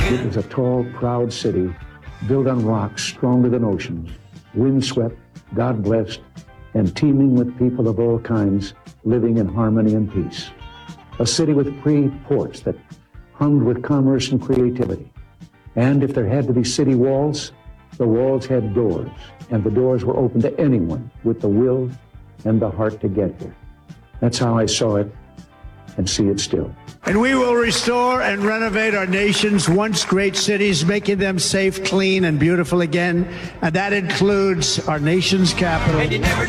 It was a tall, proud city built on rocks stronger than oceans, windswept, God-blessed, and teeming with people of all kinds living in harmony and peace. A city with free ports that hummed with commerce and creativity. And if there had to be city walls, the walls had doors, and the doors were open to anyone with the will and the heart to get here. That's how I saw it and see it still. And we will restore and renovate our nation's once great cities, making them safe, clean, and beautiful again. And that includes our nation's capital.